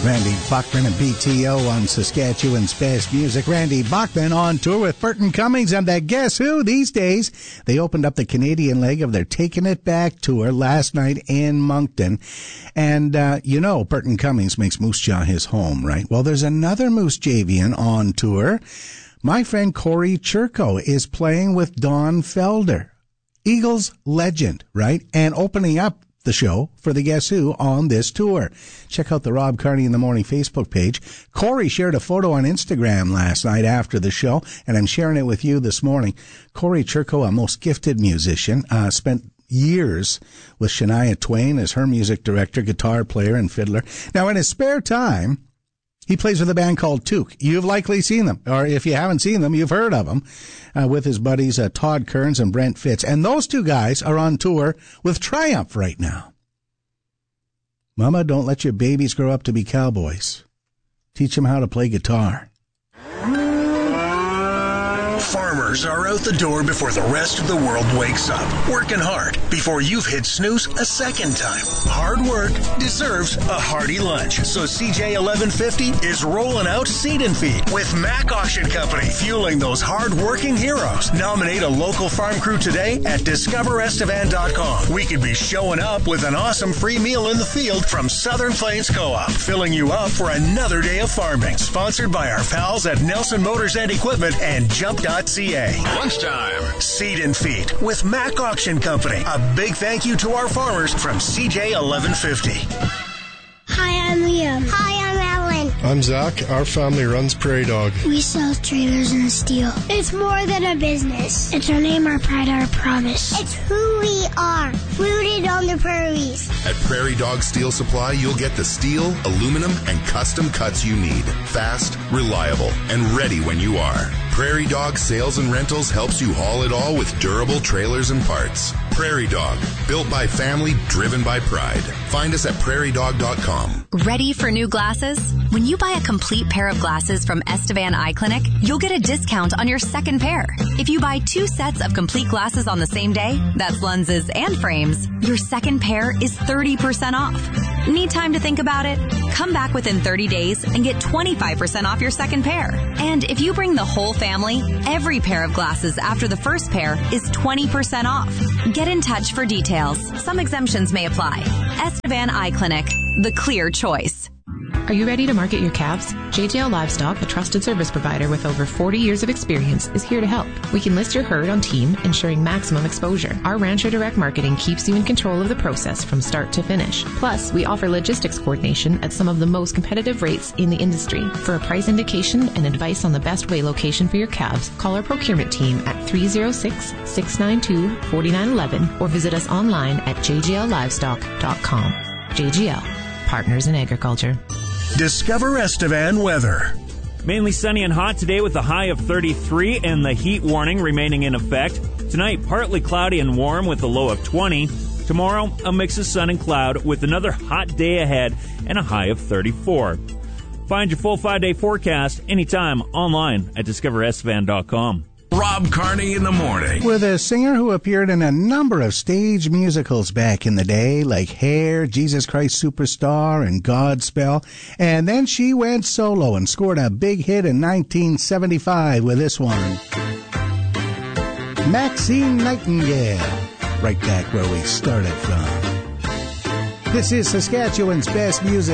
Randy Bachman and BTO on Saskatchewan's Best Music. Randy Bachman on tour with Burton Cummings, and guess who? These days, they opened up the Canadian leg of their Taking It Back tour last night in Moncton. And, Burton Cummings makes Moose Jaw his home, right? Well, there's another Moose Javian on tour. My friend Corey Churko is playing with Don Felder, Eagles legend, right? And opening up the show for the Guess Who on this tour. Check out the Rob Carney in the Morning Facebook page. Corey shared a photo on Instagram last night after the show, and I'm sharing it with you this morning. Corey Churko, a most gifted musician, spent years with Shania Twain as her music director, guitar player, and fiddler. Now, in his spare time, he plays with a band called Took. You've likely seen them, or if you haven't seen them, you've heard of them, with his buddies Todd Kearns and Brent Fitz. And those two guys are on tour with Triumph right now. Mama, don't let your babies grow up to be cowboys. Teach them how to play guitar. Farmers are out the door before the rest of the world wakes up, working hard before you've hit snooze a second time. Hard work deserves a hearty lunch, so CJ 1150 is rolling out Seed and Feed with Mac Auction Company, fueling those hard-working heroes. Nominate a local farm crew today at discoverestevan.com. We could be showing up with an awesome free meal in the field from Southern Plains Co-op, filling you up for another day of farming. Sponsored by our pals at Nelson Motors and Equipment and Jump.ca. Lunchtime. Seed and Feed with Mac Auction Company. A big thank you to our farmers from CJ 1150. Hi, I'm Liam. Hi, I'm Ellen. I'm Zach. Our family runs Prairie Dog. We sell trailers and steel. It's more than a business. It's our name, our pride, our promise. It's who we are, rooted on the prairies. At Prairie Dog Steel Supply, you'll get the steel, aluminum, and custom cuts you need. Fast, reliable, and ready when you are. Prairie Dog Sales and Rentals helps you haul it all with durable trailers and parts. Prairie Dog, built by family, driven by pride. Find us at prairiedog.com. Ready for new glasses? When you buy a complete pair of glasses from Estevan Eye Clinic, you'll get a discount on your second pair. If you buy 2 sets of complete glasses on the same day, that's lenses and frames, your second pair is 30% off. Need time to think about it? Come back within 30 days and get 25% off your second pair. And if you bring the whole family, every pair of glasses after the first pair is 20% off. Get in touch for details. Some exemptions may apply. Estevan Eye Clinic, the clear choice. Are you ready to market your calves? JJL Livestock, a trusted service provider with over 40 years of experience, is here to help. We can list your herd on team, ensuring maximum exposure. Our Rancher Direct Marketing keeps you in control of the process from start to finish. Plus, we offer logistics coordination at some of the most competitive rates in the industry. For a price indication and advice on the best weigh location for your calves, call our procurement team at 306-692-4911 or visit us online at jjllivestock.com. JGL, Partners in Agriculture. Discover Estevan weather. Mainly sunny and hot today with a high of 33 and the heat warning remaining in effect. Tonight, partly cloudy and warm with a low of 20. Tomorrow, a mix of sun and cloud with another hot day ahead and a high of 34. Find your full 5-day forecast anytime online at discoverestevan.com. Rob Carney in the Morning. With a singer who appeared in a number of stage musicals back in the day, like Hair, Jesus Christ Superstar, and Godspell. And then she went solo and scored a big hit in 1975 with this one. Maxine Nightingale. Right back where we started from. This is Saskatchewan's Best Music.